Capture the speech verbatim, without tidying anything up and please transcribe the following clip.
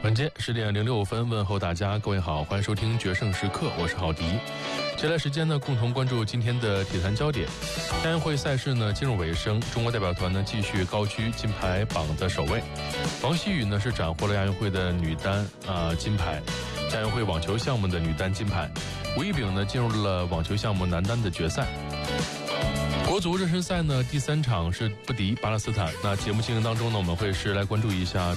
晚间十点零六分，问候大家，各位好，欢迎收听决胜时刻，我是郝迪。接下来时间呢，共同关注今天的体坛焦点。亚运会赛事呢进入尾声，中国代表团呢继续高居金牌榜的首位。王希雨呢是斩获了亚运会的女单啊、呃、金牌，亚运会网球项目的女单金牌。吴一丙呢进入了网球项目男单的决赛。国足热身赛呢第三场是不敌巴勒斯坦。那节目进行当中呢，我们会是来关注一下